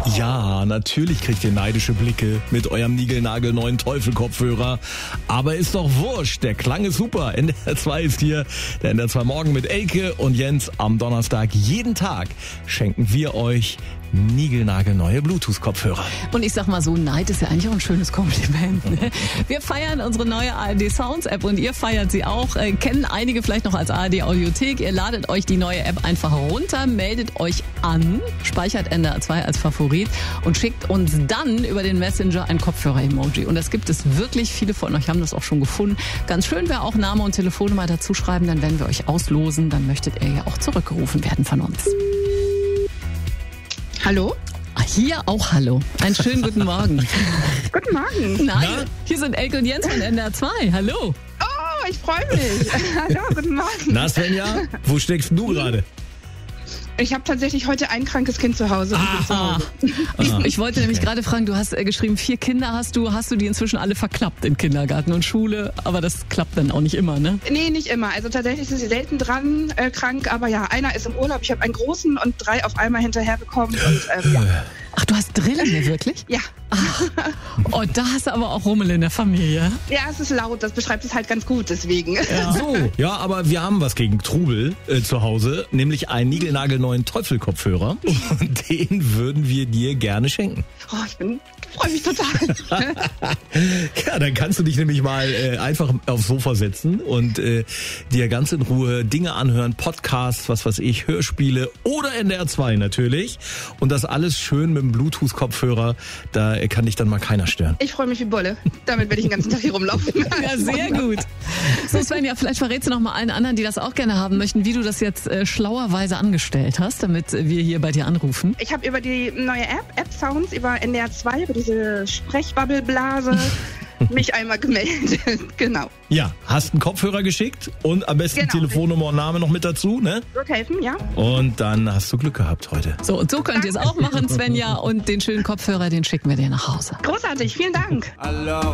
Ja, natürlich kriegt ihr neidische Blicke mit eurem niegelnagelneuen Teufel-Kopfhörer. Aber ist doch wurscht, der Klang ist super. NDR 2 ist hier, der NDR 2 Morgen mit Elke und Jens am Donnerstag. Jeden Tag schenken wir euch niegelnagelneue Bluetooth-Kopfhörer. Und ich sag mal so, Neid ist ja eigentlich auch ein schönes Kompliment. Ne? Wir feiern unsere neue ARD Sounds App und ihr feiert sie auch. Kennen einige vielleicht noch als ARD Audiothek. Ihr ladet euch die neue App einfach runter, meldet euch an, speichert NDR 2 als Favorit und schickt uns dann über den Messenger ein Kopfhörer-Emoji. Und das gibt es wirklich, viele von euch haben das auch schon gefunden. Ganz schön wäre auch Name und Telefonnummer dazu schreiben, dann werden wir euch auslosen. Dann möchtet ihr ja auch zurückgerufen werden von uns. Hallo? Hier auch hallo. Einen schönen guten Morgen. Guten Morgen. Nein, hier sind Elke und Jens von NDR 2. Hallo. Oh, ich freue mich. Hallo, guten Morgen. Na Svenja, wo steckst du gerade? Ich habe tatsächlich heute ein krankes Kind zu Hause. Ich wollte nämlich gerade fragen, du hast geschrieben, 4 Kinder hast du die inzwischen alle verklappt in Kindergarten und Schule, aber das klappt dann auch nicht immer, ne? Nee, nicht immer. Also tatsächlich sind sie selten dran krank, aber ja, einer ist im Urlaub. Ich habe einen großen und 3 auf einmal hinterher bekommen und ja. Ach, du hast Drillinge, wirklich? Ja. Ach, oh, da hast du aber auch Rummel in der Familie. Ja, es ist laut, das beschreibt es halt ganz gut, deswegen. Ja. So, ja, aber wir haben was gegen Trubel zu Hause, nämlich einen niegelnagelneuen Teufel-Kopfhörer und den würden wir dir gerne schenken. Oh, freue mich total. Ja, dann kannst du dich nämlich mal einfach aufs Sofa setzen und dir ganz in Ruhe Dinge anhören, Podcasts, was weiß ich, Hörspiele oder NDR 2 natürlich. Und das alles schön mit dem Bluetooth-Kopfhörer, da kann dich dann mal keiner stören. Ich freue mich wie Bolle. Damit werde ich den ganzen Tag hier rumlaufen. Ja, sehr gut. So Svenja, vielleicht verrätst du noch mal allen anderen, die das auch gerne haben möchten, wie du das jetzt schlauerweise angestellt hast, damit wir hier bei dir anrufen. Ich habe über die neue App Sounds, über NDR 2, über diese Sprechbabbelblase mich einmal gemeldet. Genau. Ja, hast einen Kopfhörer geschickt und am besten Genau. Telefonnummer und Name noch mit dazu, ne? Wird helfen, ja. Und dann hast du Glück gehabt heute. So, und so könnt ihr es auch machen, Svenja, und den schönen Kopfhörer, den schicken wir dir nach Hause. Großartig, vielen Dank.